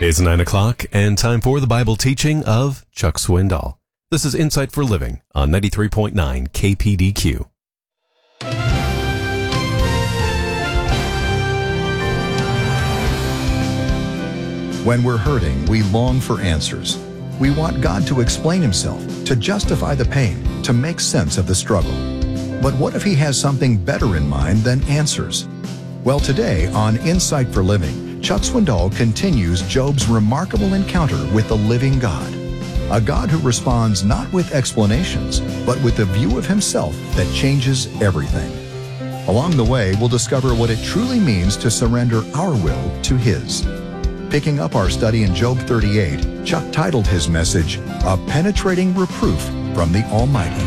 It's 9 o'clock and time for the Bible teaching of Chuck Swindoll. This is Insight for Living on 93.9 KPDQ. When we're hurting, we long for answers. We want God to explain himself, to justify the pain, to make sense of the struggle. But what if he has something better in mind than answers? Well, today on Insight for Living, Chuck Swindoll continues Job's remarkable encounter with the living God. A God who responds not with explanations, but with a view of himself that changes everything. Along the way, we'll discover what it truly means to surrender our will to his. Picking up our study in Job 38, Chuck titled his message, A Penetrating Reproof from the Almighty.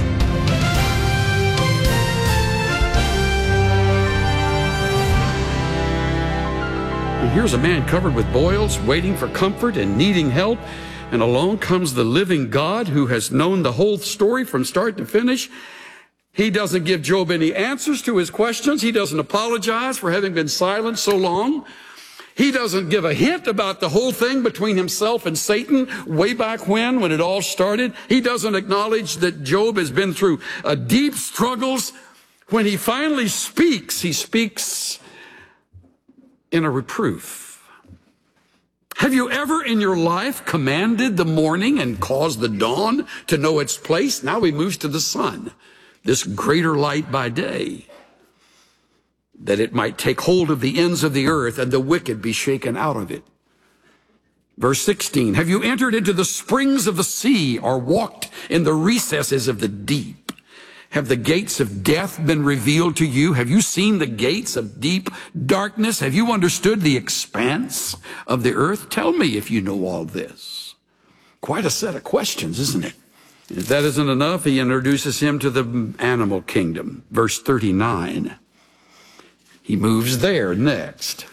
Here's a man covered with boils, waiting for comfort and needing help, and along comes the living God who has known the whole story from start to finish. He doesn't give Job any answers to his questions. He doesn't apologize for having been silent so long. He doesn't give a hint about the whole thing between himself and Satan way back when it all started. He doesn't acknowledge that Job has been through deep struggles. When he finally speaks, he speaks in a reproof. Have you ever in your life commanded the morning and caused the dawn to know its place? Now he moves to the sun, this greater light by day, that it might take hold of the ends of the earth and the wicked be shaken out of it. Verse 16, have you entered into the springs of the sea or walked in the recesses of the deep? Have the gates of death been revealed to you? Have you seen the gates of deep darkness? Have you understood the expanse of the earth? Tell me if you know all this. Quite a set of questions, isn't it? If that isn't enough, he introduces him to the animal kingdom. Verse 39. He moves there next.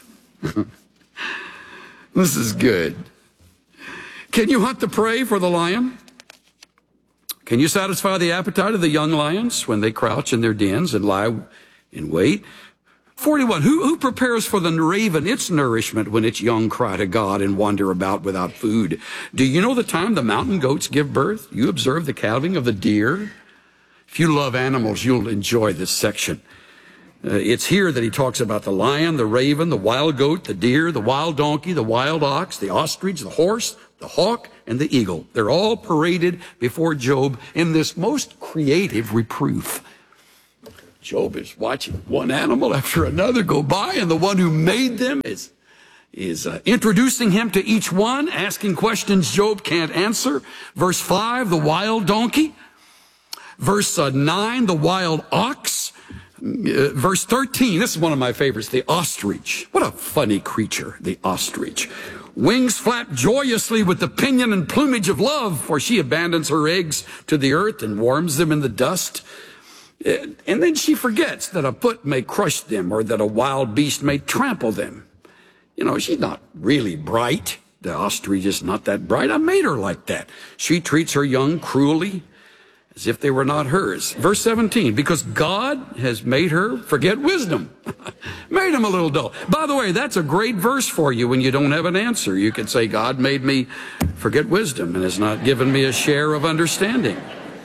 This is good. Can you hunt the prey for the lion? Can you satisfy the appetite of the young lions when they crouch in their dens and lie in wait? 41, who prepares for the raven its nourishment when its young cry to God and wander about without food? Do you know the time the mountain goats give birth? You observe the calving of the deer? If you love animals, you'll enjoy this section. It's here that he talks about the lion, the raven, the wild goat, the deer, the wild donkey, the wild ox, the ostrich, the horse, the hawk, and the eagle. They're all paraded before Job in this most creative reproof. Job is watching one animal after another go by, and the one who made them is introducing him to each one, asking questions Job can't answer. Verse 5, the wild donkey. Verse 9, the wild ox. Verse 13, this is one of my favorites, the ostrich. What a funny creature, the ostrich. Wings flap joyously with the pinion and plumage of love, for she abandons her eggs to the earth and warms them in the dust. And then she forgets that a foot may crush them or that a wild beast may trample them. You know, she's not really bright. The ostrich is not that bright. I made her like that. She treats her young cruelly, as if they were not hers. Verse 17, because God has made her forget wisdom. Made him a little dull. By the way, that's a great verse for you when you don't have an answer. You could say, God made me forget wisdom and has not given me a share of understanding.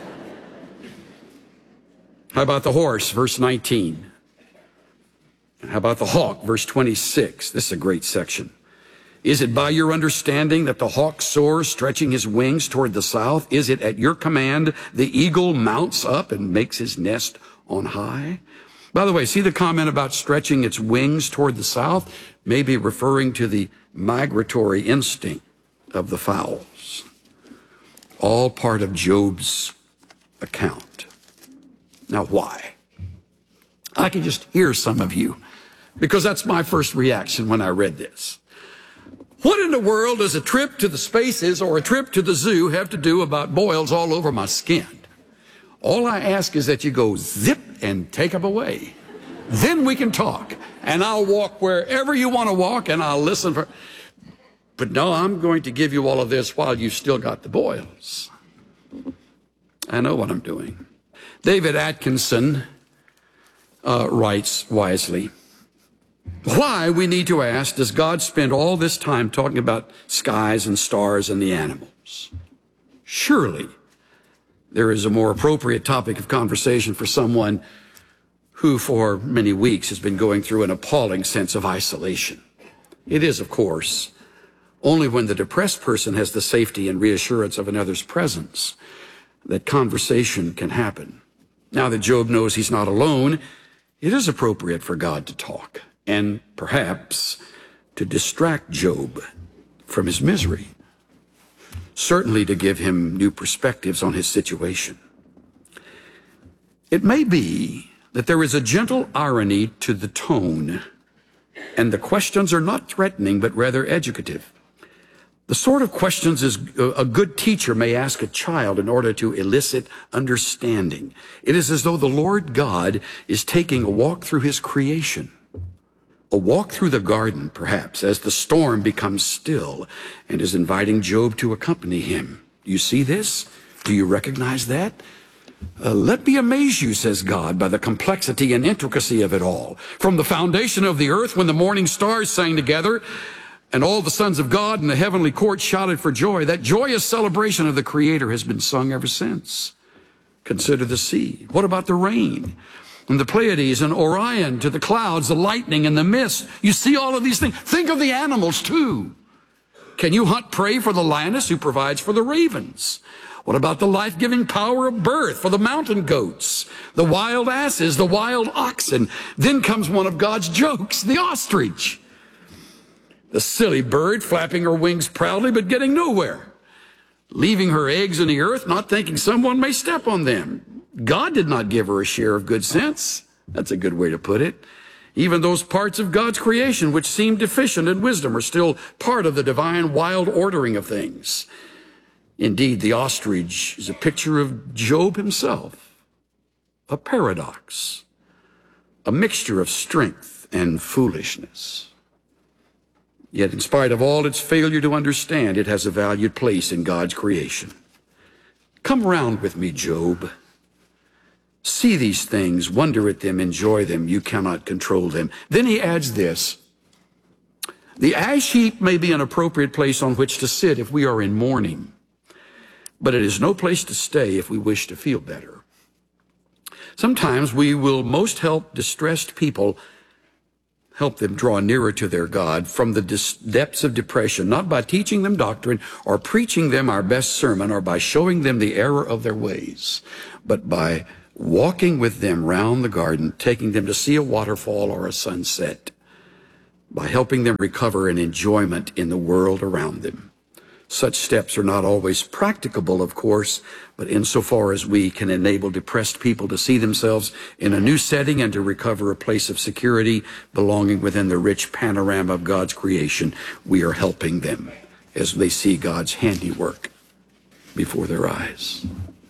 How about the horse, verse 19? And how about the hawk, verse 26? This is a great section. Is it by your understanding that the hawk soars, stretching his wings toward the south? Is it at your command the eagle mounts up and makes his nest on high? By the way, see the comment about stretching its wings toward the south? Maybe referring to the migratory instinct of the fowls. All part of Job's account. Now, why? I can just hear some of you, because that's my first reaction when I read this. What in the world does a trip to the spaces or a trip to the zoo have to do about boils all over my skin? All I ask is that you go zip and take them away. Then we can talk, and I'll walk wherever you want to walk, and I'll listen for. But no, I'm going to give you all of this while you've still got the boils. I know what I'm doing. David Atkinson writes wisely. Why, we need to ask, does God spend all this time talking about skies and stars and the animals? Surely there is a more appropriate topic of conversation for someone who for many weeks has been going through an appalling sense of isolation. It is, of course, only when the depressed person has the safety and reassurance of another's presence that conversation can happen. Now that Job knows he's not alone, it is appropriate for God to talk and perhaps to distract Job from his misery, certainly to give him new perspectives on his situation. It may be that there is a gentle irony to the tone, and the questions are not threatening but rather educative. The sort of questions a good teacher may ask a child in order to elicit understanding. It is as though the Lord God is taking a walk through his creation, a walk through the garden, perhaps, as the storm becomes still, and is inviting Job to accompany him. Do you see this? Do you recognize that? Let me amaze you, says God, by the complexity and intricacy of it all. From the foundation of the earth, when the morning stars sang together, and all the sons of God in the heavenly court shouted for joy, that joyous celebration of the Creator has been sung ever since. Consider the sea. What about the rain? And the Pleiades and Orion, to the clouds, the lightning and the mist. You see all of these things. Think of the animals too. Can you hunt prey for the lioness who provides for the ravens? What about the life-giving power of birth for the mountain goats, the wild asses, the wild oxen? Then comes one of God's jokes, the ostrich. The silly bird flapping her wings proudly but getting nowhere, leaving her eggs in the earth, not thinking someone may step on them. God did not give her a share of good sense. That's a good way to put it. Even those parts of God's creation which seem deficient in wisdom are still part of the divine wild ordering of things. Indeed, the ostrich is a picture of Job himself, a paradox, a mixture of strength and foolishness. Yet in spite of all its failure to understand, it has a valued place in God's creation. Come round with me, Job. See these things, wonder at them, enjoy them. You cannot control them. Then he adds this. The ash heap may be an appropriate place on which to sit if we are in mourning, but it is no place to stay if we wish to feel better. Sometimes we will most help distressed people, help them draw nearer to their God from the depths of depression, not by teaching them doctrine or preaching them our best sermon or by showing them the error of their ways, but by walking with them round the garden, taking them to see a waterfall or a sunset, by helping them recover an enjoyment in the world around them. Such steps are not always practicable, of course, but insofar as we can enable depressed people to see themselves in a new setting and to recover a place of security belonging within the rich panorama of God's creation, we are helping them as they see God's handiwork before their eyes.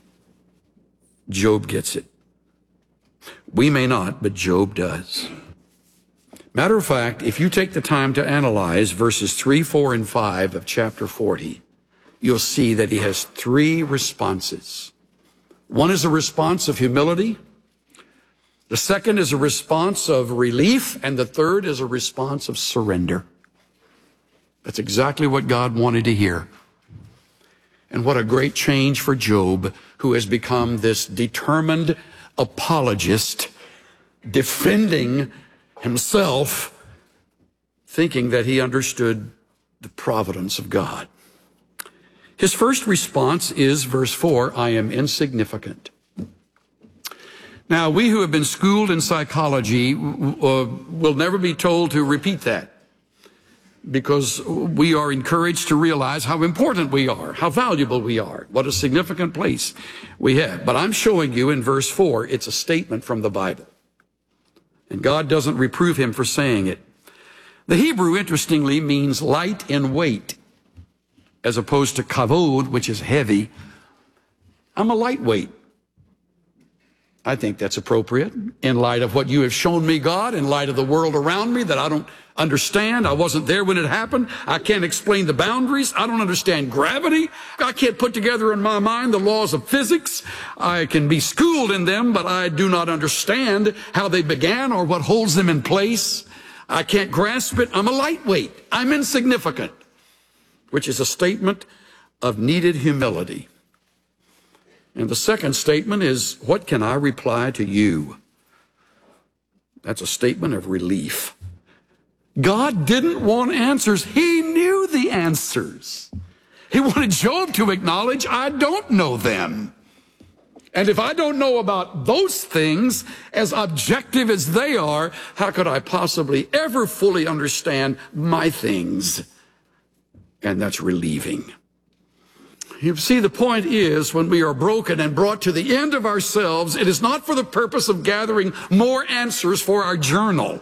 Job gets it. We may not, but Job does. Matter of fact, if you take the time to analyze verses 3, 4, and 5 of chapter 40, you'll see that he has three responses. One is a response of humility. The second is a response of relief. And the third is a response of surrender. That's exactly what God wanted to hear. And what a great change for Job, who has become this determined apologist, defending himself, thinking that he understood the providence of God. His first response is verse 4, I am insignificant. Now, we who have been schooled in psychology will never be told to repeat that, because we are encouraged to realize how important we are, how valuable we are, what a significant place we have. But I'm showing you in verse 4, it's a statement from the Bible. And God doesn't reprove him for saying it. The Hebrew, interestingly, means light in weight, as opposed to kavod, which is heavy. I'm a lightweight. I think that's appropriate in light of what you have shown me, God, in light of the world around me that I don't understand. I wasn't there when it happened. I can't explain the boundaries. I don't understand gravity. I can't put together in my mind the laws of physics. I can be schooled in them, but I do not understand how they began or what holds them in place. I can't grasp it. I'm a lightweight. I'm insignificant, which is a statement of needed humility. And the second statement is, what can I reply to you? That's a statement of relief. God didn't want answers. He knew the answers. He wanted Job to acknowledge, I don't know them. And if I don't know about those things, as objective as they are, how could I possibly ever fully understand my things? And that's relieving. You see, the point is, when we are broken and brought to the end of ourselves, it is not for the purpose of gathering more answers for our journal.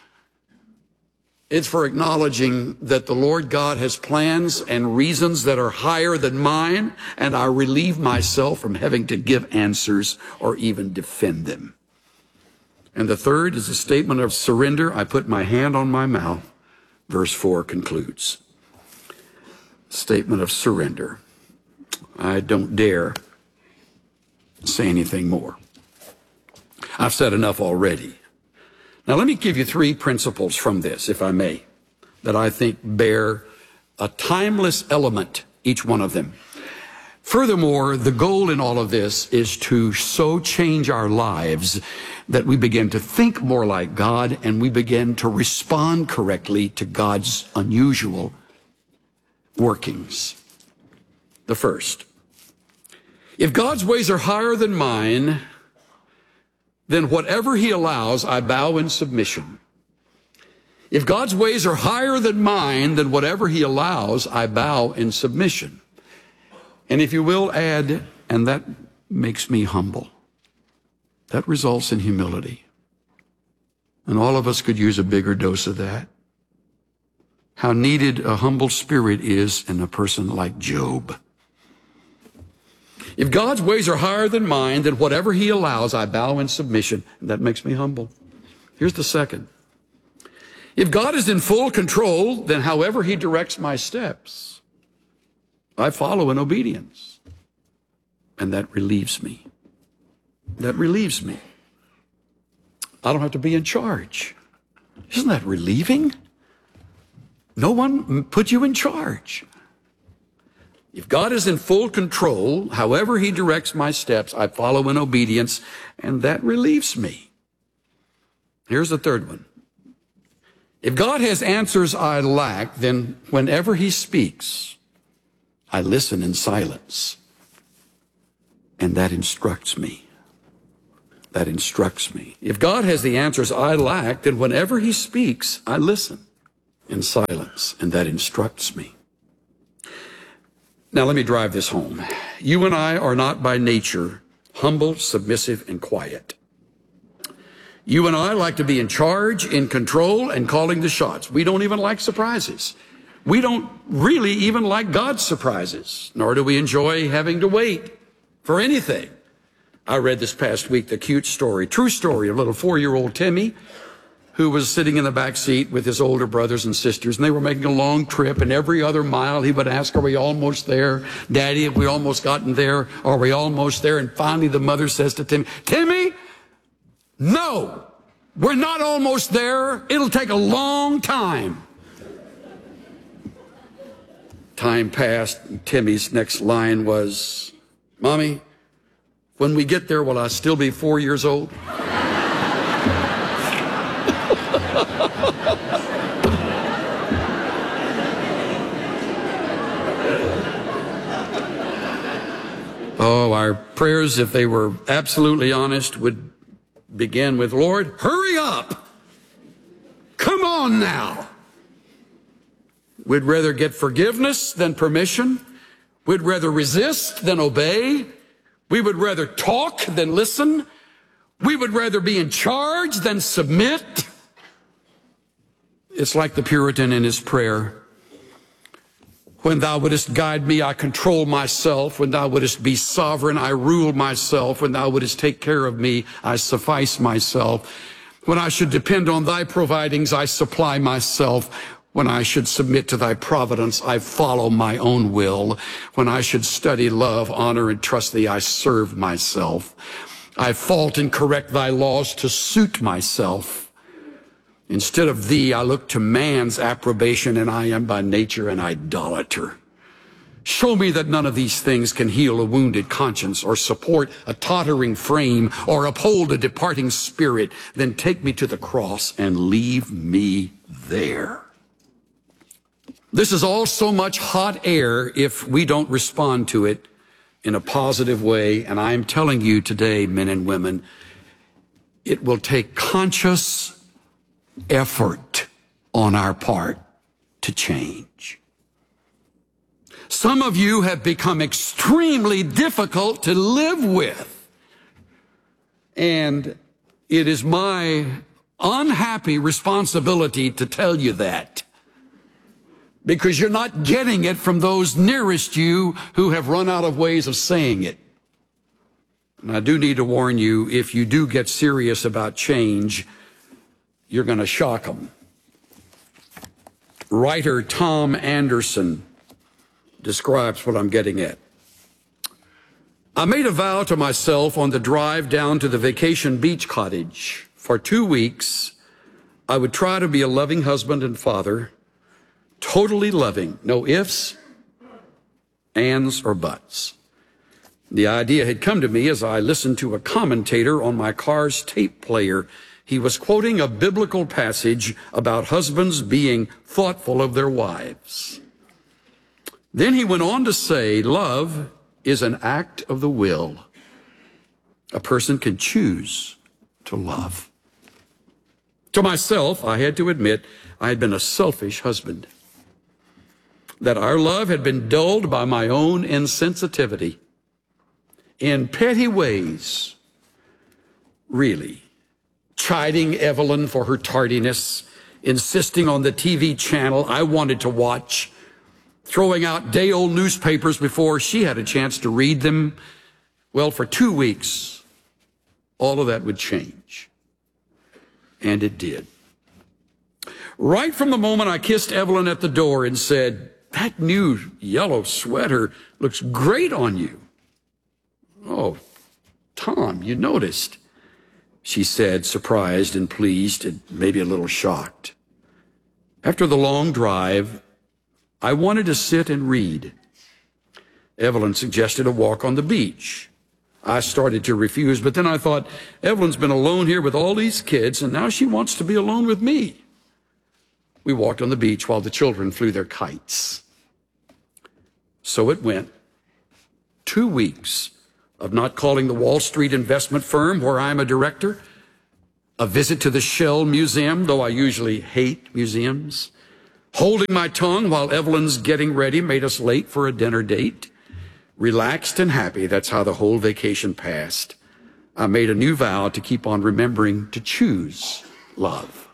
It's for acknowledging that the Lord God has plans and reasons that are higher than mine, and I relieve myself from having to give answers or even defend them. And the third is a statement of surrender. I put my hand on my mouth. Verse 4 concludes. Statement of surrender. I don't dare say anything more. I've said enough already. Now, let me give you three principles from this, if I may, that I think bear a timeless element, each one of them. Furthermore, the goal in all of this is to so change our lives that we begin to think more like God and we begin to respond correctly to God's unusual workings. The first, if God's ways are higher than mine, then whatever he allows, I bow in submission. If God's ways are higher than mine, then whatever he allows, I bow in submission. And if you will add, and that makes me humble. That results in humility. And all of us could use a bigger dose of that. How needed a humble spirit is in a person like Job. If God's ways are higher than mine, then whatever he allows, I bow in submission. And that makes me humble. Here's the second. If God is in full control, then however he directs my steps, I follow in obedience. And that relieves me. That relieves me. I don't have to be in charge. Isn't that relieving? No one put you in charge. If God is in full control, however he directs my steps, I follow in obedience, and that relieves me. Here's the third one. If God has answers I lack, then whenever he speaks, I listen in silence. And that instructs me. That instructs me. If God has the answers I lack, then whenever he speaks, I listen in silence, and that instructs me. Now let me drive this home. You and I are not by nature humble, submissive, and quiet. You and I like to be in charge, in control, and calling the shots. We don't even like surprises. We don't really even like God's surprises, nor do we enjoy having to wait for anything. I read this past week the cute story, true story of little 4-year-old Timmy, who was sitting in the back seat with his older brothers and sisters, and they were making a long trip, and every other mile he would ask, are we almost there? Daddy, have we almost gotten there? Are we almost there? And finally the mother says to Timmy, Timmy, no, we're not almost there. It'll take a long time. Time passed, and Timmy's next line was, Mommy, when we get there, will I still be 4 years old? Oh, our prayers, if they were absolutely honest, would begin with, Lord, hurry up. Come on now. We'd rather get forgiveness than permission. We'd rather resist than obey. We would rather talk than listen. We would rather be in charge than submit. It's like the Puritan in his prayer. When thou wouldest guide me, I control myself. When thou wouldest be sovereign, I rule myself. When thou wouldest take care of me, I suffice myself. When I should depend on thy providings, I supply myself. When I should submit to thy providence, I follow my own will. When I should study love, honor, and trust thee, I serve myself. I fault and correct thy laws to suit myself. Instead of thee, I look to man's approbation, and I am by nature an idolater. Show me that none of these things can heal a wounded conscience or support a tottering frame or uphold a departing spirit. Then take me to the cross and leave me there. This is all so much hot air if we don't respond to it in a positive way. And I am telling you today, men and women, it will take conscious effort on our part to change. Some of you have become extremely difficult to live with. And it is my unhappy responsibility to tell you that, because you're not getting it from those nearest you who have run out of ways of saying it. And I do need to warn you, if you do get serious about change, you're going to shock them. Writer Tom Anderson describes what I'm getting at. I made a vow to myself on the drive down to the vacation beach cottage. For 2 weeks, I would try to be a loving husband and father, totally loving, no ifs, ands, or buts. The idea had come to me as I listened to a commentator on my car's tape player. He was quoting a biblical passage about husbands being thoughtful of their wives. Then he went on to say, love is an act of the will. A person can choose to love. To myself, I had to admit I had been a selfish husband, that our love had been dulled by my own insensitivity in petty ways, really. Chiding Evelyn for her tardiness, insisting on the TV channel I wanted to watch, throwing out day-old newspapers before she had a chance to read them. Well, for 2 weeks, all of that would change. And it did. Right from the moment I kissed Evelyn at the door and said, that new yellow sweater looks great on you. Oh, Tom, you noticed, she said, surprised and pleased and maybe a little shocked. After the long drive, I wanted to sit and read. Evelyn suggested a walk on the beach. I started to refuse, but then I thought, Evelyn's been alone here with all these kids, and now she wants to be alone with me. We walked on the beach while the children flew their kites. So it went. 2 weeks of not calling the Wall Street investment firm where I'm a director, a visit to the Shell Museum, though I usually hate museums, holding my tongue while Evelyn's getting ready made us late for a dinner date. Relaxed and happy, that's how the whole vacation passed. I made a new vow to keep on remembering to choose love.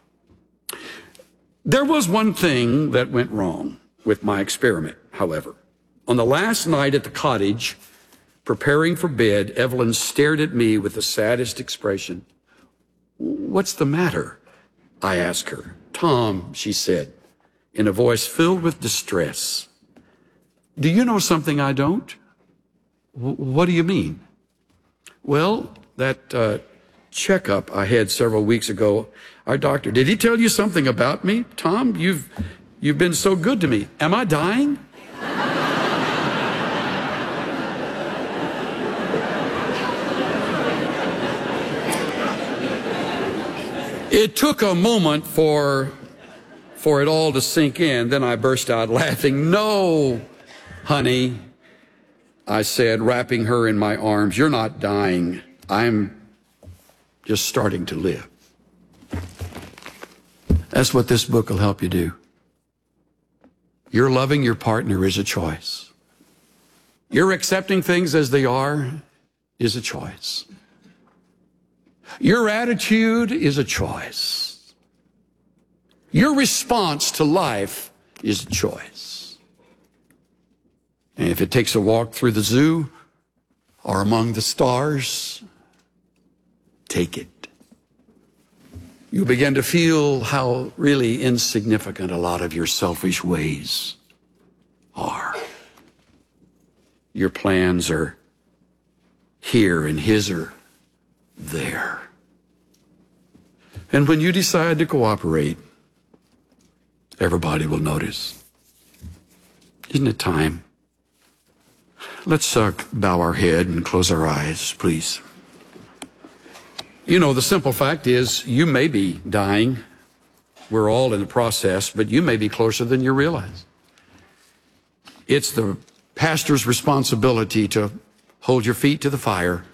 There was one thing that went wrong with my experiment, however. On the last night at the cottage, preparing for bed, Evelyn stared at me with the saddest expression. What's the matter? I asked her. Tom, she said, in a voice filled with distress. Do you know something I don't? What do you mean? Well, that checkup I had several weeks ago, our doctor, did he tell you something about me? Tom, you've been so good to me. Am I dying? It took a moment for it all to sink in. Then I burst out laughing. No, honey, I said, wrapping her in my arms. You're not dying. I'm just starting to live. That's what this book will help you do. Your loving your partner is a choice. Your accepting things as they are is a choice. Your attitude is a choice. Your response to life is a choice. And if it takes a walk through the zoo or among the stars, take it. You'll begin to feel how really insignificant a lot of your selfish ways are. Your plans are here and his are there. And when you decide to cooperate, everybody will notice. Isn't it time? Let's bow our head and close our eyes, please. You know, the simple fact is you may be dying. We're all in the process, but you may be closer than you realize. It's the pastor's responsibility to hold your feet to the fire,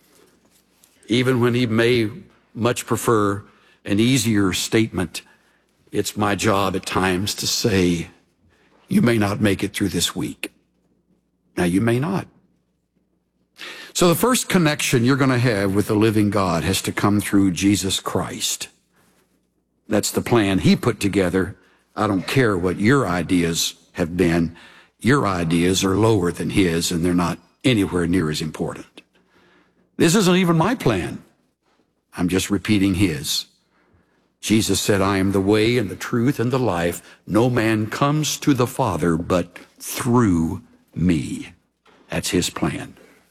even when he may much prefer an easier statement. It's my job at times to say, you may not make it through this week. Now, you may not. So the first connection you're going to have with the living God has to come through Jesus Christ. That's the plan he put together. I don't care what your ideas have been. Your ideas are lower than his, and they're not anywhere near as important. This isn't even my plan. I'm just repeating his. Jesus said, I am the way and the truth and the life. No man comes to the Father but through me. That's his plan.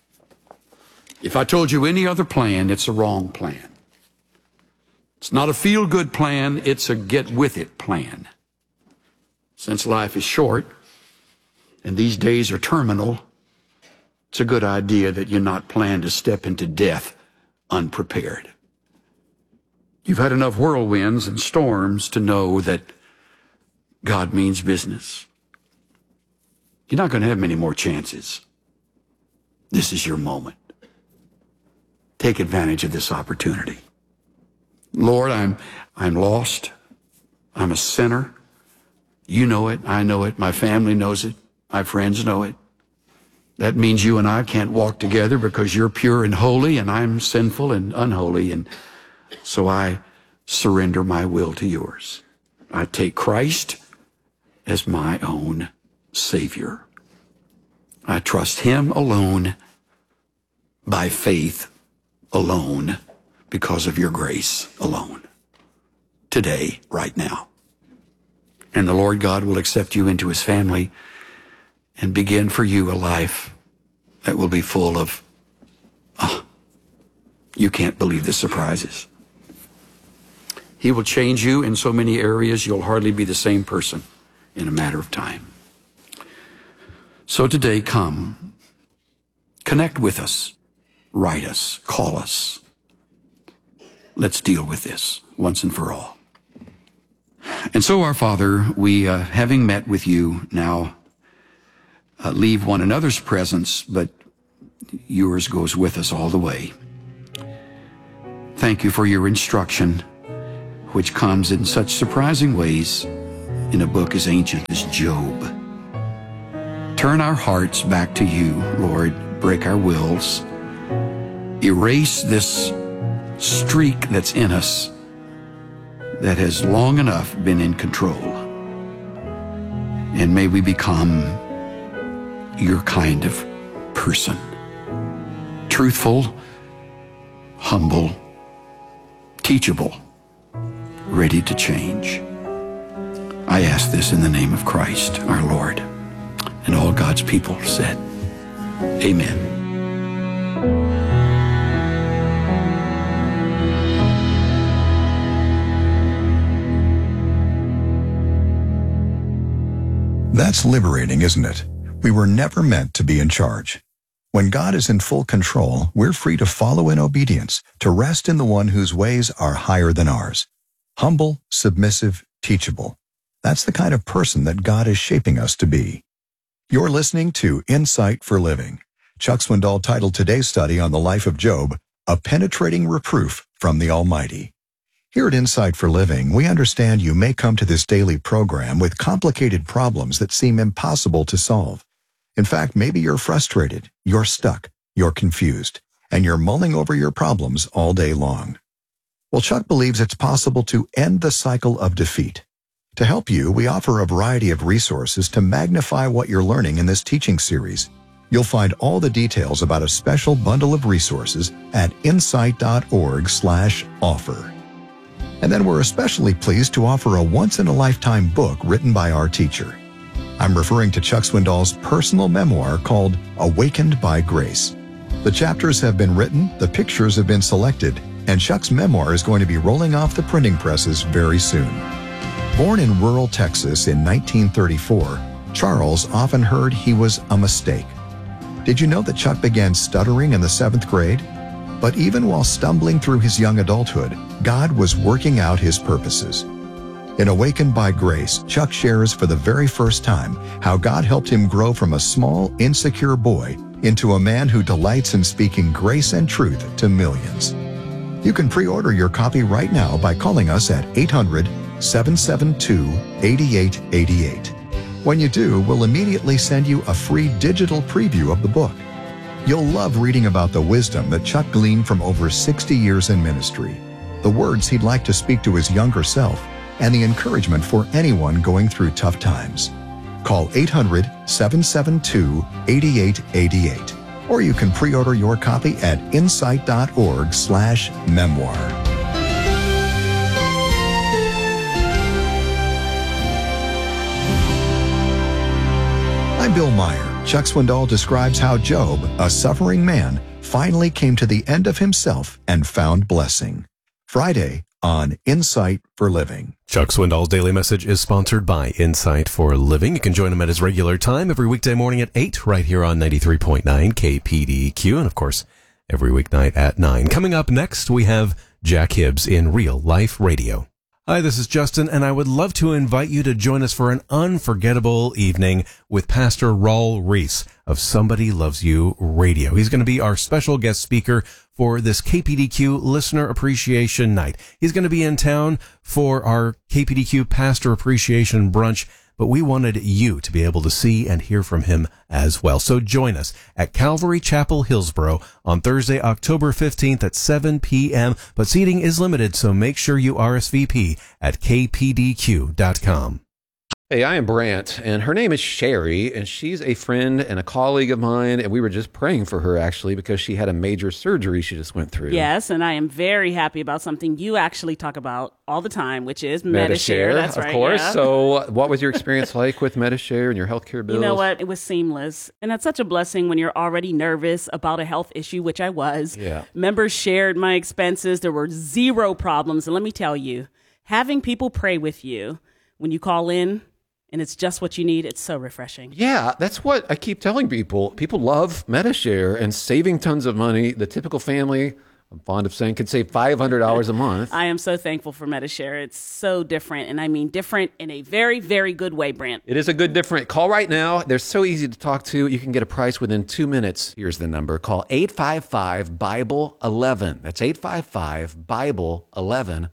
If I told you any other plan, it's a wrong plan. It's not a feel-good plan, it's a get-with-it plan. Since life is short and these days are terminal, it's a good idea that you not plan to step into death unprepared. You've had enough whirlwinds and storms to know that God means business. You're not going to have many more chances. This is your moment. Take advantage of this opportunity. Lord, I'm lost. I'm a sinner. You know it. I know it. My family knows it. My friends know it. That means you and I can't walk together because you're pure and holy and I'm sinful and unholy. And so I surrender my will to yours. I take Christ as my own Savior. I trust him alone, by faith alone, because of your grace alone. Today, right now. And the Lord God will accept you into his family and begin for you a life that will be full of, you can't believe the surprises. He will change you in so many areas you'll hardly be the same person in a matter of time. So today, come, connect with us, write us, call us. Let's deal with this once and for all. And so, our Father, we, having met with you, now leave one another's presence, but yours goes with us all the way. Thank you for your instruction, which comes in such surprising ways in a book as ancient as Job. Turn our hearts back to you, Lord. Break our wills. Erase this streak that's in us that has long enough been in control. And may we become your kind of person. Truthful, humble, teachable, ready to change. I ask this in the name of Christ, our Lord. And all God's people said, amen. That's liberating, isn't it? We were never meant to be in charge. When God is in full control, we're free to follow in obedience, to rest in the one whose ways are higher than ours. Humble, submissive, teachable. That's the kind of person that God is shaping us to be. You're listening to Insight for Living. Chuck Swindoll titled today's study on the life of Job, A Penetrating Reproof from the Almighty. Here at Insight for Living, we understand you may come to this daily program with complicated problems that seem impossible to solve. In fact, maybe you're frustrated, you're stuck, you're confused, and you're mulling over your problems all day long. Well, Chuck believes it's possible to end the cycle of defeat. To help you, we offer a variety of resources to magnify what you're learning in this teaching series. You'll find all the details about a special bundle of resources at insight.org/offer. And then we're especially pleased to offer a once-in-a-lifetime book written by our teacher. I'm referring to Chuck Swindoll's personal memoir called Awakened by Grace. The chapters have been written, the pictures have been selected, and Chuck's memoir is going to be rolling off the printing presses very soon. Born in rural Texas in 1934, Charles often heard he was a mistake. Did you know that Chuck began stuttering in the 7th grade? But even while stumbling through his young adulthood, God was working out his purposes. In Awakened by Grace, Chuck shares for the very first time how God helped him grow from a small, insecure boy into a man who delights in speaking grace and truth to millions. You can pre-order your copy right now by calling us at 800-772-8888. When you do, we'll immediately send you a free digital preview of the book. You'll love reading about the wisdom that Chuck gleaned from over 60 years in ministry, the words he'd like to speak to his younger self, and the encouragement for anyone going through tough times. Call 800-772-8888, or you can pre-order your copy at insight.org/memoir. I'm Bill Meyer. Chuck Swindoll describes how Job, a suffering man, finally came to the end of himself and found blessing. Friday on Insight for Living. Chuck Swindoll's Daily Message is sponsored by Insight for Living. You can join him at his regular time every weekday morning at 8 right here on 93.9 KPDQ, and of course, every weeknight at 9. Coming up next, we have Jack Hibbs in Real Life Radio. Hi, this is Justin, and I would love to invite you to join us for an unforgettable evening with Pastor Raul Reese of Somebody Loves You Radio. He's going to be our special guest speaker for this KPDQ Listener Appreciation Night. He's going to be in town for our KPDQ Pastor Appreciation Brunch, but we wanted you to be able to see and hear from him as well. So join us at Calvary Chapel, Hillsboro on Thursday, October 15th at 7 p.m. But seating is limited, so make sure you RSVP at kpdq.com. Hey, I am Brant, and her name is Sherry, and she's a friend and a colleague of mine, and we were just praying for her, actually, because she had a major surgery she just went through. Yes, and I am very happy about something you actually talk about all the time, which is Medi-Share. That's right, of course. Yeah. So what was your experience like with Medi-Share and your healthcare bills? You know what? It was seamless, and that's such a blessing when you're already nervous about a health issue, which I was. Yeah. Members shared my expenses. There were zero problems, and let me tell you, having people pray with you when you call in, and it's just what you need, it's so refreshing. Yeah, that's what I keep telling people. People love Medi-Share and saving tons of money. The typical family, I'm fond of saying, could save $500 a month. I am so thankful for Medi-Share. It's so different, and I mean different in a very, very good way, Brant. It is a good different. Call right now. They're so easy to talk to. You can get a price within 2 minutes. Here's the number. Call 855-BIBLE-11. That's 855-BIBLE-11.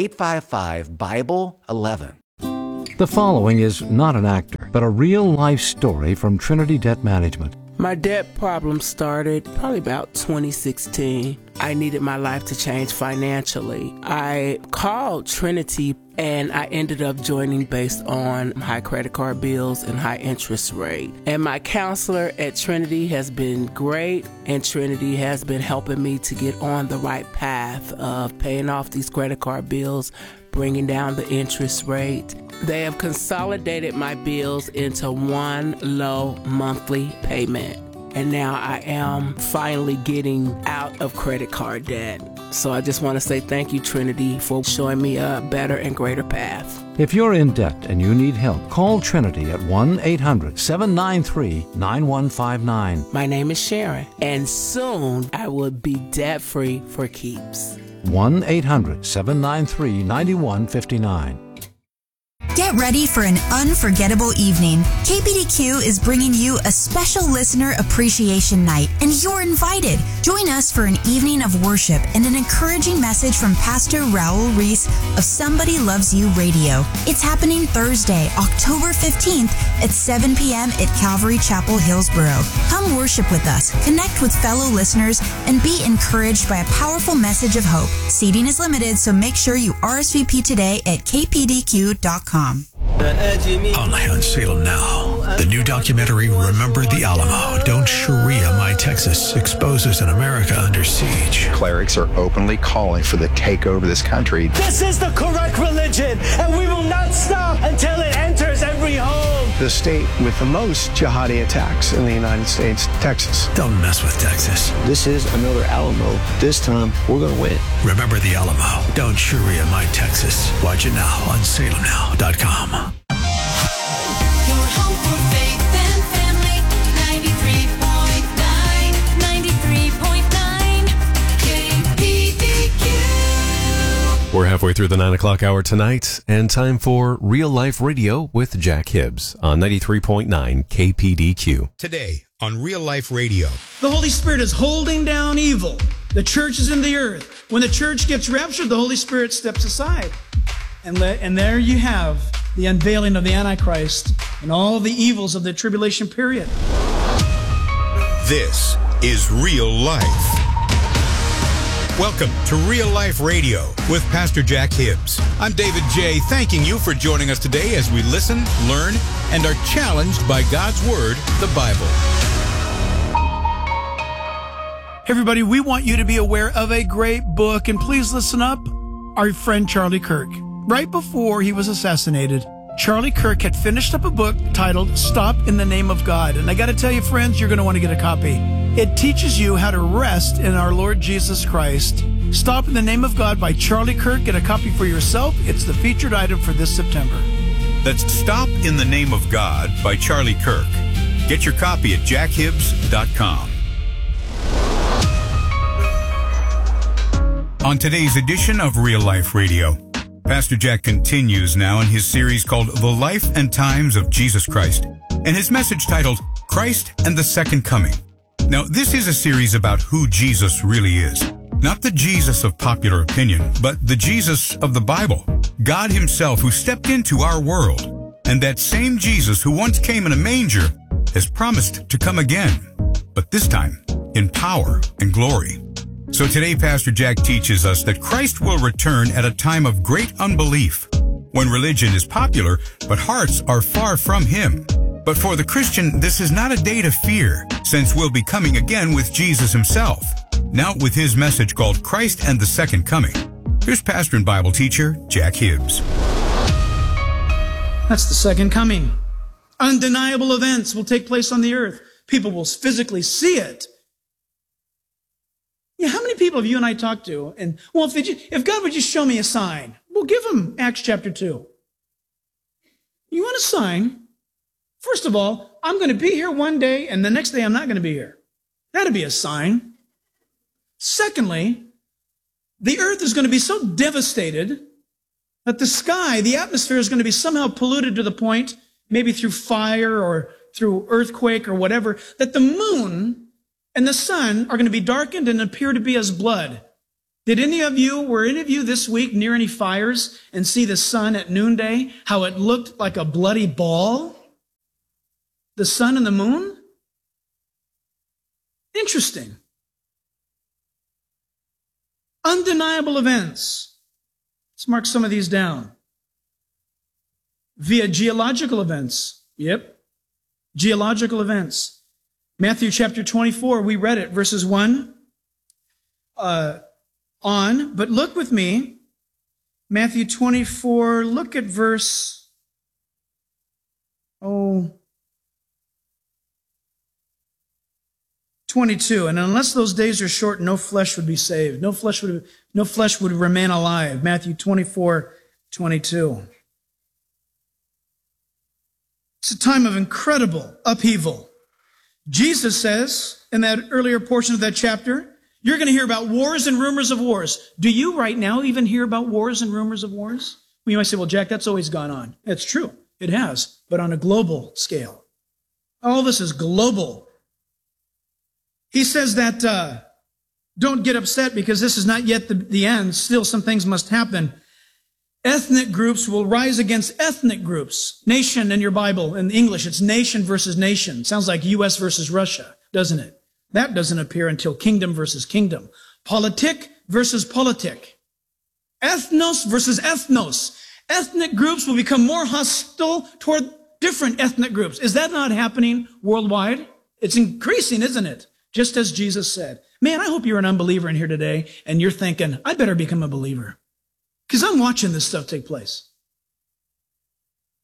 855-BIBLE-11. The following is not an actor, but a real-life story from Trinity Debt Management. My debt problem started probably about 2016. I needed my life to change financially. I called Trinity and I ended up joining based on high credit card bills and high interest rate. And my counselor at Trinity has been great, and Trinity has been helping me to get on the right path of paying off these credit card bills, bringing down the interest rate. They have consolidated my bills into one low monthly payment. And now I am finally getting out of credit card debt. So I just want to say thank you, Trinity, for showing me a better and greater path. If you're in debt and you need help, call Trinity at 1-800-793-9159. My name is Sharon, and soon I will be debt-free for keeps. 1-800-793-9159. Get ready for an unforgettable evening. KPDQ is bringing you a special listener appreciation night, and you're invited. Join us for an evening of worship and an encouraging message from Pastor Raul Reese of Somebody Loves You Radio. It's happening Thursday, October 15th at 7 p.m. at Calvary Chapel, Hillsboro. Come worship with us, connect with fellow listeners, and be encouraged by a powerful message of hope. Seating is limited, so make sure you RSVP today at kpdq.com. Only on Salem Now. The new documentary, Remember the Alamo, Don't Sharia My Texas, exposes an America under siege. Clerics are openly calling for the takeover of this country. This is the correct religion, and we will not stop until it enters every home. the state with the most jihadi attacks in the United States, Texas. Don't mess with Texas. This is another Alamo. This time, we're going to win. Remember the Alamo. Don't Sharia my Texas. Watch it now on salemnow.com. We're halfway through the 9 o'clock hour tonight, and time for Real Life Radio with Jack Hibbs on 93.9 KPDQ. Today on Real Life Radio. The Holy Spirit is holding down evil. The church is in the earth. When the church gets raptured, the Holy Spirit steps aside. And there you have the unveiling of the Antichrist and all the evils of the tribulation period. This is Real Life. Welcome to Real Life Radio with Pastor Jack Hibbs. I'm David J., thanking you for joining us today as we listen, learn, and are challenged by God's Word, the Bible. Everybody, we want you to be aware of a great book, and please listen up. Our friend Charlie Kirk. Right before he was assassinated, Charlie Kirk had finished up a book titled Stop in the Name of God. And I got to tell you, friends, you're going to want to get a copy. It teaches you how to rest in our Lord Jesus Christ. Stop in the Name of God by Charlie Kirk. Get a copy for yourself. It's the featured item for this September. That's Stop in the Name of God by Charlie Kirk. Get your copy at jackhibbs.com. On today's edition of Real Life Radio, Pastor Jack continues now in his series called The Life and Times of Jesus Christ, and his message titled Christ and the Second Coming. Now, this is a series about who Jesus really is. Not the Jesus of popular opinion, but the Jesus of the Bible. God himself who stepped into our world. And that same Jesus who once came in a manger has promised to come again, but this time in power and glory. So today, Pastor Jack teaches us that Christ will return at a time of great unbelief, when religion is popular, but hearts are far from him. But for the Christian, this is not a day to fear, since we'll be coming again with Jesus himself. Now with his message called Christ and the Second Coming. Here's pastor and Bible teacher, Jack Hibbs. That's the second coming. Undeniable events will take place on the earth. People will physically see it. Yeah, how many people have you and I talked to? And, well, if God would just show me a sign, we'll give him Acts chapter 2. You want a sign? First of all, I'm going to be here one day, and the next day I'm not going to be here. That'd be a sign. Secondly, the earth is going to be so devastated that the sky, the atmosphere is going to be somehow polluted to the point, maybe through fire or through earthquake or whatever, that the moon and the sun are going to be darkened and appear to be as blood. Were any of you this week near any fires and see the sun at noonday, how it looked like a bloody ball? The sun and the moon? Interesting. Undeniable events. Let's mark some of these down. Via geological events. Yep. Geological events. Matthew chapter 24, we read it, verses 1 on. But look with me. Matthew 24, look at verse 22. And unless those days are short, no flesh would be saved. No flesh would remain alive. Matthew 24, 22. It's a time of incredible upheaval. Jesus says in that earlier portion of that chapter, you're going to hear about wars and rumors of wars. Do you right now even hear about wars and rumors of wars? Well, you might say, well, Jack, that's always gone on. It's true. It has, but on a global scale. All this is global. He says that don't get upset because this is not yet the end. Still, some things must happen. Ethnic groups will rise against ethnic groups. Nation in your Bible, in English, it's nation versus nation. Sounds like U.S. versus Russia, doesn't it? That doesn't appear until kingdom versus kingdom. Politic versus politic. Ethnos versus ethnos. Ethnic groups will become more hostile toward different ethnic groups. Is that not happening worldwide? It's increasing, isn't it? Just as Jesus said. Man, I hope you're an unbeliever in here today and you're thinking, I better become a believer. Because I'm watching this stuff take place.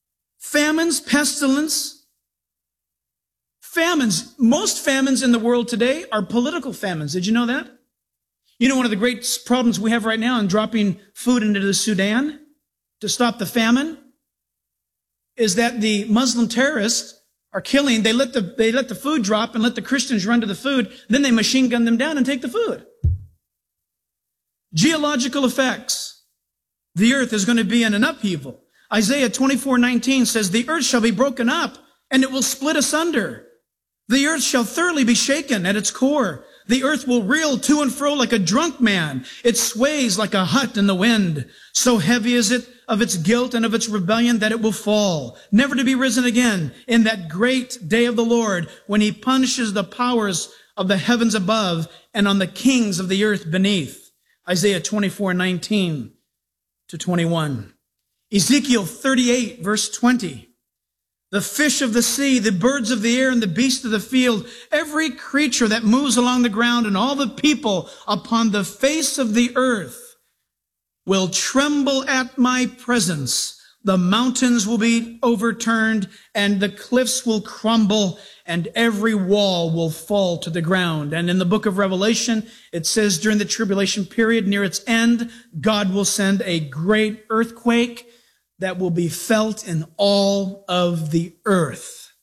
famines, pestilence, famines. Most famines in the world today are political famines. Did you know that? You know, one of the great problems we have right now in dropping food into the Sudan to stop the famine is that the Muslim terrorists are killing. They let the food drop and let the Christians run to the food. Then they machine gun them down and take the food. Geological effects. The earth is going to be in an upheaval. Isaiah 24:19 says, the earth shall be broken up and it will split asunder. The earth shall thoroughly be shaken at its core. The earth will reel to and fro like a drunk man. It sways like a hut in the wind. So heavy is it of its guilt and of its rebellion that it will fall, never to be risen again in that great day of the Lord when he punishes the powers of the heavens above and on the kings of the earth beneath. Isaiah 24:19 to 21. Ezekiel 38 verse 20. The fish of the sea, the birds of the air, and the beasts of the field, every creature that moves along the ground, and all the people upon the face of the earth will tremble at my presence. The mountains will be overturned, and the cliffs will crumble, and every wall will fall to the ground. And in the book of Revelation, it says during the tribulation period, near its end, God will send a great earthquake that will be felt in all of the earth.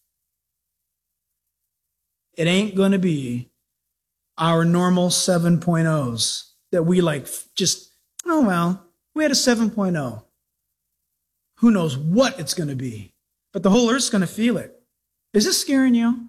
It ain't going to be our normal 7.0s that we like just, oh, well, we had a 7.0. Who knows what it's going to be? But the whole earth's going to feel it. Is this scaring you?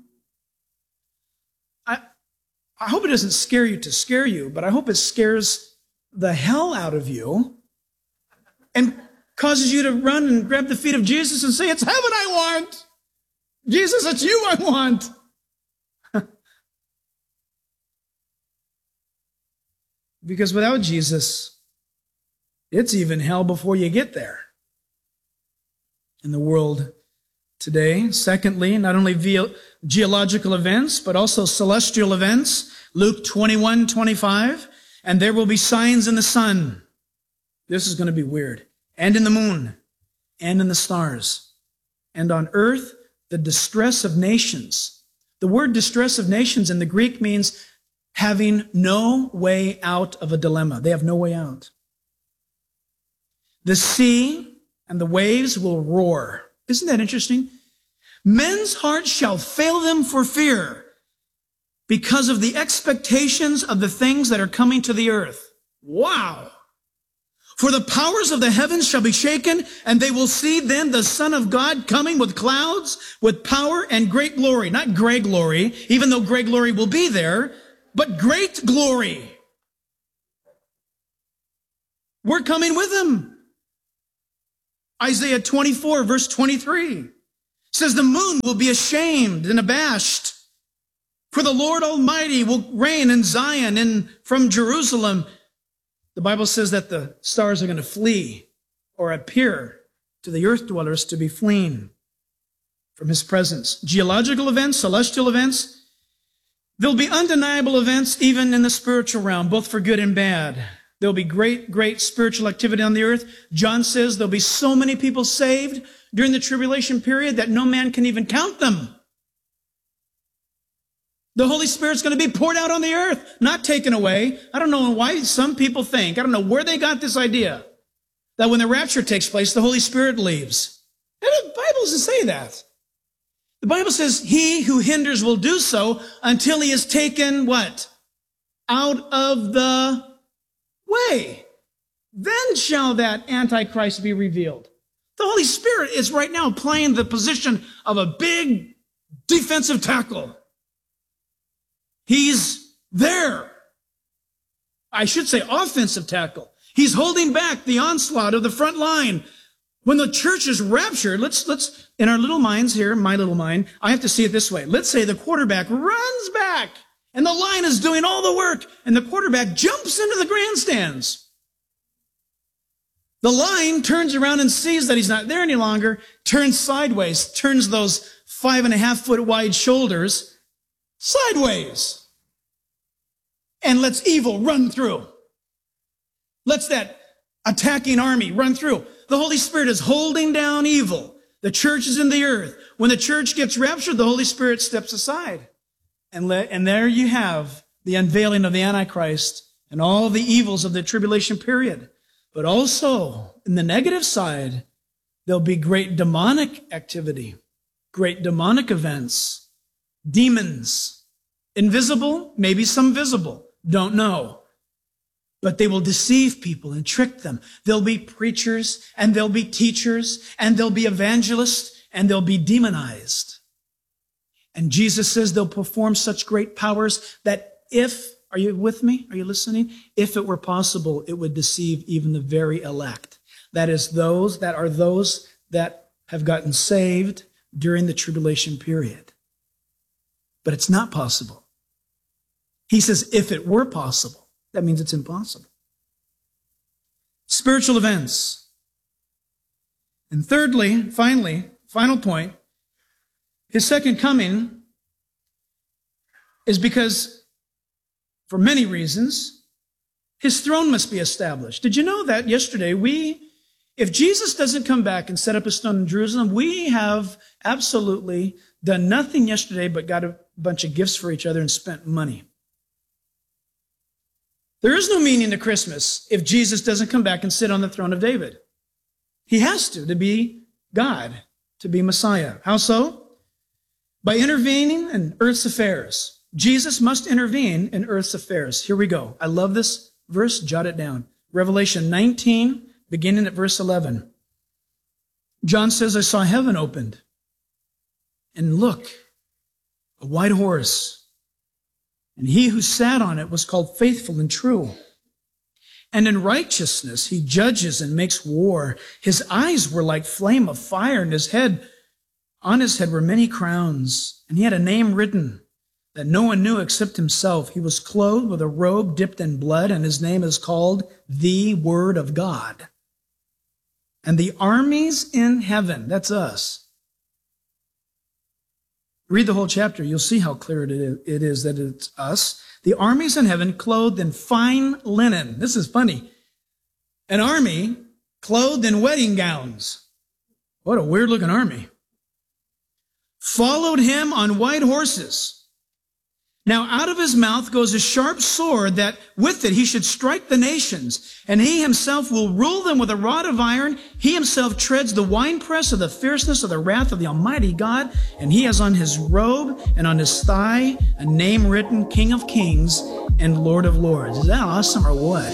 I hope it doesn't scare you to scare you, but I hope it scares the hell out of you and causes you to run and grab the feet of Jesus and say, it's heaven I want. Jesus, it's you I want. Because without Jesus, it's even hell before you get there. In the world today, secondly, not only geological events, but also celestial events. Luke 21:25, and there will be signs in the sun. This is going to be weird. And in the moon, and in the stars, and on earth, the distress of nations. The word distress of nations in the Greek means having no way out of a dilemma. They have no way out. The sea and the waves will roar. Isn't that interesting? Men's hearts shall fail them for fear because of the expectations of the things that are coming to the earth. Wow! For the powers of the heavens shall be shaken, and they will see then the Son of God coming with clouds, with power and great glory. Not gray glory, even though gray glory will be there, but great glory. We're coming with him. Isaiah 24, verse 23 says, the moon will be ashamed and abashed, for the Lord Almighty will reign in Zion and from Jerusalem. The Bible says that the stars are going to flee or appear to the earth dwellers to be fleeing from his presence. Geological events, celestial events. There'll be undeniable events even in the spiritual realm, both for good and bad. There'll be great, great spiritual activity on the earth. John says there'll be so many people saved during the tribulation period that no man can even count them. The Holy Spirit's going to be poured out on the earth, not taken away. I don't know why some people think, I don't know where they got this idea, that when the rapture takes place, the Holy Spirit leaves. And the Bible doesn't say that. The Bible says he who hinders will do so until he is taken, what? Out of the way. Then shall that Antichrist be revealed. The Holy Spirit is right now playing the position of a big defensive tackle. He's there. I should say offensive tackle. He's holding back the onslaught of the front line. When the church is raptured, let's in our little minds here, my little mind, I have to see it this way. Let's say the quarterback runs back and the line is doing all the work and the quarterback jumps into the grandstands. The line turns around and sees that he's not there any longer, turns sideways, turns those 5.5 foot wide shoulders sideways, and lets evil run through. Lets that attacking army run through. The Holy Spirit is holding down evil The church is in the earth. When the church gets raptured, the Holy Spirit steps aside. And there you have the unveiling of the Antichrist and all the evils of the tribulation period. But also, in the negative side, there'll be great demonic activity, great demonic events, demons, invisible, maybe some visible, don't know. But they will deceive people and trick them. There'll be preachers, and there'll be teachers, and there'll be evangelists, and they'll be demonized. And Jesus says they'll perform such great powers that are you with me? Are you listening? If it were possible, it would deceive even the very elect. That is those that have gotten saved during the tribulation period. But it's not possible. He says, if it were possible, that means it's impossible. Spiritual events. And thirdly, finally, final point, his second coming is because, for many reasons, his throne must be established. Did you know that yesterday if Jesus doesn't come back and set up a throne in Jerusalem, we have absolutely done nothing yesterday but got a bunch of gifts for each other and spent money. There is no meaning to Christmas if Jesus doesn't come back and sit on the throne of David. He has to be God, to be Messiah. How so? By intervening in earth's affairs. Jesus must intervene in earth's affairs. Here we go. I love this verse. Jot it down. Revelation 19, beginning at verse 11. John says, I saw heaven opened. And look, a white horse. And he who sat on it was called Faithful and True. And in righteousness he judges and makes war. His eyes were like flame of fire, and on his head were many crowns. And he had a name written that no one knew except himself. He was clothed with a robe dipped in blood, and his name is called the Word of God. And the armies in heaven, that's us. Read the whole chapter. You'll see how clear it is that it's us. The armies in heaven clothed in fine linen. This is funny. An army clothed in wedding gowns. What a weird looking army. Followed him on white horses. Now out of his mouth goes a sharp sword, that with it he should strike the nations, and he himself will rule them with a rod of iron. He himself treads the winepress of the fierceness of the wrath of the Almighty God, and he has on his robe and on his thigh a name written, King of Kings and Lord of Lords. Is that awesome or what?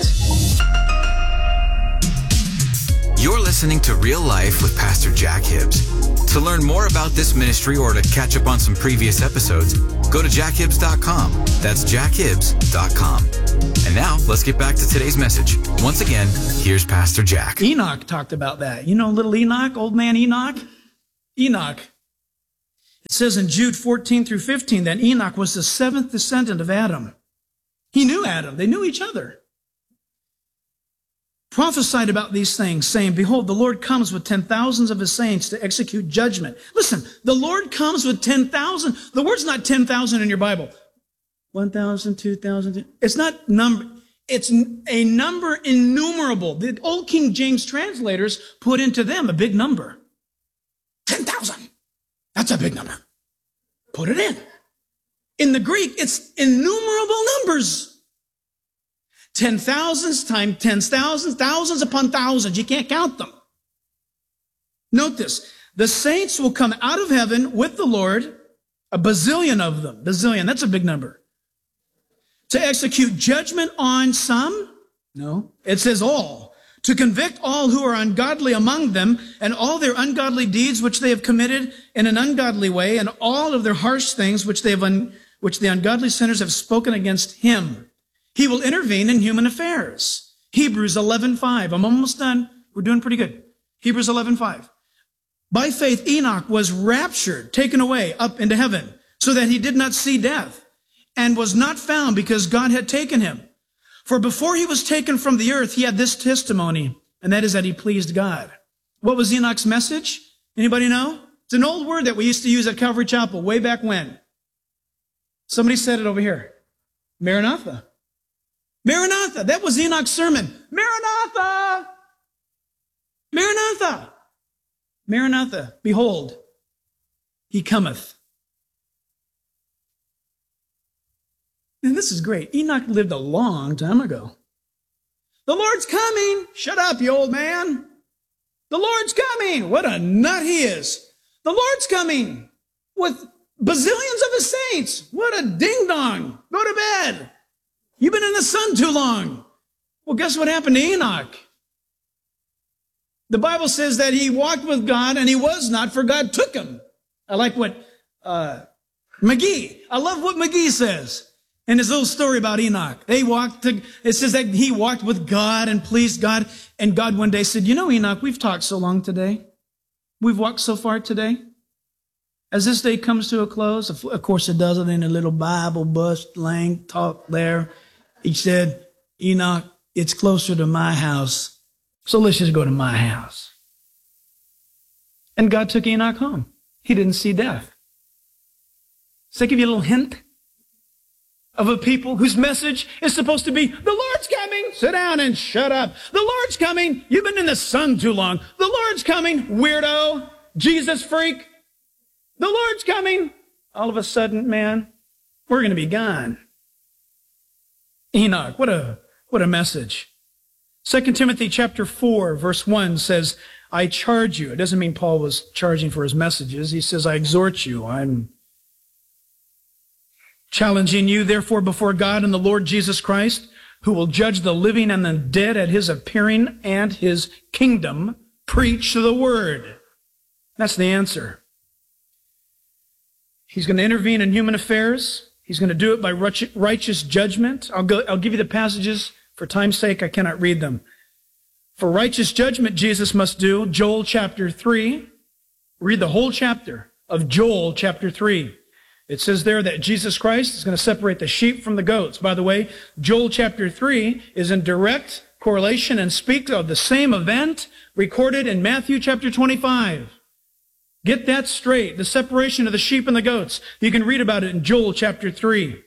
You're listening to Real Life with Pastor Jack Hibbs. To learn more about this ministry or to catch up on some previous episodes, go to jackhibbs.com. That's jackhibbs.com. And now, let's get back to today's message. Once again, here's Pastor Jack. Enoch talked about that. You know little Enoch, old man Enoch? Enoch. It says in Jude 14 through 15 that Enoch was the seventh descendant of Adam. He knew Adam. They knew each other. Prophesied about these things, saying, behold, the Lord comes with 10,000s of his saints to execute judgment. Listen, the Lord comes with 10,000. The word's not 10,000 in your Bible. 1,000, 2,000. It's not number. It's a number innumerable. The old King James translators put into them a big number. 10,000. That's a big number. Put it in. In the Greek, it's innumerable numbers. 10,000s times 10,000s, thousands upon thousands. You can't count them. Note this. The saints will come out of heaven with the Lord, a bazillion of them. Bazillion, that's a big number. To execute judgment on some? No. It says all. To convict all who are ungodly among them, and all their ungodly deeds which they have committed in an ungodly way, and all of their harsh things which the ungodly sinners have spoken against him. He will intervene in human affairs. Hebrews 11:5. I'm almost done. We're doing pretty good. Hebrews 11:5. By faith, Enoch was raptured, taken away up into heaven, so that he did not see death, and was not found because God had taken him. For before he was taken from the earth, he had this testimony, and that is that he pleased God. What was Enoch's message? Anybody know? It's an old word that we used to use at Calvary Chapel way back when. Somebody said it over here. Maranatha. Maranatha. That was Enoch's sermon. Maranatha. Maranatha. Maranatha, behold, he cometh. And this is great. Enoch lived a long time ago. The Lord's coming. Shut up, you old man. The Lord's coming. What a nut he is. The Lord's coming with bazillions of his saints. What a ding-dong. Go to bed. You've been in the sun too long. Well, guess what happened to Enoch? The Bible says that he walked with God and he was not, for God took him. I like what McGee. I love what McGee says in his little story about Enoch. It says that he walked with God and pleased God. And God one day said, you know, Enoch, we've talked so long today. We've walked so far today. As this day comes to a close, of course it doesn't in a little Bible bust lang talk there. He said, Enoch, it's closer to my house. So let's just go to my house. And God took Enoch home. He didn't see death. Does that give you a little hint of a people whose message is supposed to be, the Lord's coming. Sit down and shut up. The Lord's coming. You've been in the sun too long. The Lord's coming. Weirdo. Jesus freak. The Lord's coming. All of a sudden, man, we're going to be gone. Enoch, what a message. 2 Timothy chapter 4, verse 1 says, I charge you. It doesn't mean Paul was charging for his messages. He says, I exhort you. I'm challenging you, therefore, before God and the Lord Jesus Christ, who will judge the living and the dead at his appearing and his kingdom. Preach the word. That's the answer. He's going to intervene in human affairs. He's going to do it by righteous judgment. I'll give you the passages. For time's sake, I cannot read them. For righteous judgment, Jesus must do, Joel chapter 3. Read the whole chapter of Joel chapter 3. It says there that Jesus Christ is going to separate the sheep from the goats. By the way, Joel chapter 3 is in direct correlation and speaks of the same event recorded in Matthew chapter 25. Get that straight. The separation of the sheep and the goats. You can read about it in Joel chapter 3.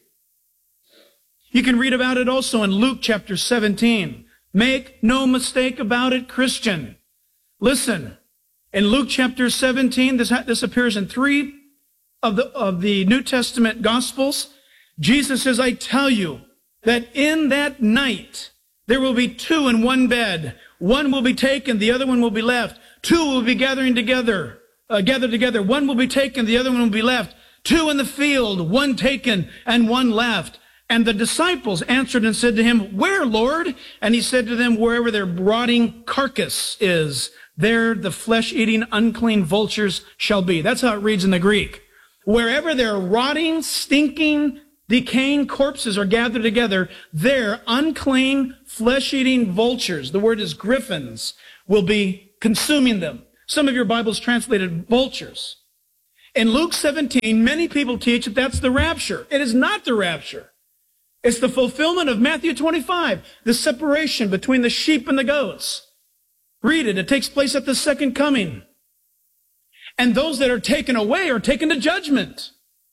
You can read about it also in Luke chapter 17. Make no mistake about it, Christian. Listen, in Luke chapter 17, this appears in 3 of the New Testament Gospels. Jesus says, I tell you that in that night there will be 2 in one bed. One will be taken, the other one will be left. 2 will be gathered together. One will be taken, the other one will be left. 2 in the field, 1 taken and 1 left. And the disciples answered and said to him, where, Lord? And he said to them, wherever their rotting carcass is, there the flesh-eating, unclean vultures shall be. That's how it reads in the Greek. Wherever their rotting, stinking, decaying corpses are gathered together, there unclean, flesh-eating vultures, the word is griffins, will be consuming them. Some of your Bibles translated vultures. In Luke 17, many people teach that that's the rapture. It is not the rapture. It's the fulfillment of Matthew 25, the separation between the sheep and the goats. Read it. It takes place at the second coming. And those that are taken away are taken to judgment.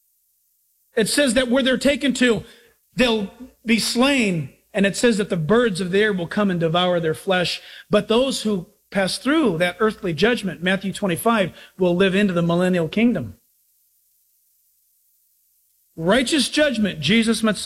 It says that where they're taken to, they'll be slain. And it says that the birds of the air will come and devour their flesh. But those who pass through that earthly judgment, Matthew 25, will live into the millennial kingdom. Righteous judgment, Jesus must